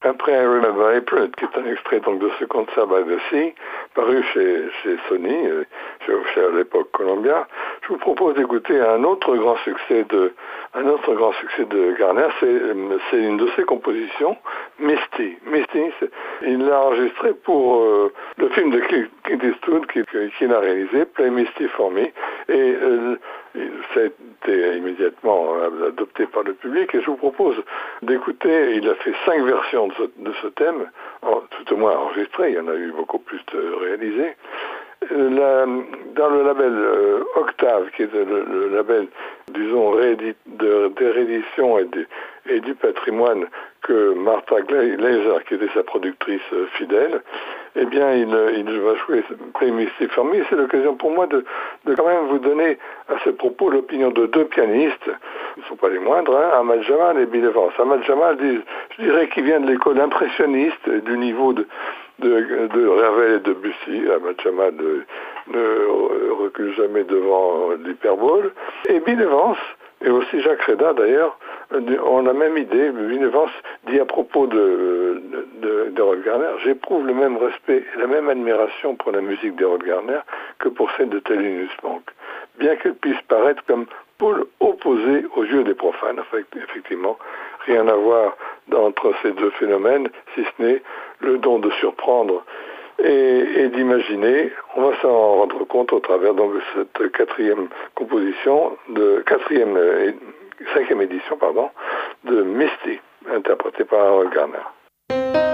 après I Remember April, qui est un extrait donc de ce concert by the Sea, paru chez Sony, chez à l'époque Columbia, je vous propose d'écouter un autre grand succès de Garner, c'est une de ses compositions, Misty. Misty, il l'a enregistré pour le film de Clint Eastwood qu'il a réalisé, Play Misty for Me, et ça a été immédiatement adopté par le public, et je vous propose d'écouter, il a fait 5 versions de ce thème, tout au moins enregistrées, il y en a eu beaucoup plus réalisées. Dans le label Octave, qui est le label, disons, de réédition et du patrimoine que Martha Glaser, qui était sa productrice fidèle, eh bien, il va jouer Play Misty for Me. C'est l'occasion pour moi de quand même vous donner à ce propos l'opinion de 2 pianistes, qui ne sont pas les moindres, Ahmad Jamal et Bill Evans. Ahmad Jamal, je dirais qu'il vient de l'école impressionniste, du niveau de Ravel et de Debussy. Ahmad Jamal ne recule jamais devant l'hyperbole. Et Bill Evans, et aussi Jacques Reda d'ailleurs, ont la même idée. Bill Evans dit à propos d'Harold Garner: j'éprouve le même respect et la même admiration pour la musique d'Harold Garner que pour celle de Thelonious Monk, bien qu'elle puisse paraître comme pôle opposé aux yeux des profanes. Enfin, effectivement, rien à voir entre ces 2 phénomènes, si ce n'est le don de surprendre et d'imaginer. On va s'en rendre compte au travers donc de cette 4e composition, 5e édition, de Misty, interprétée par Harold Garner.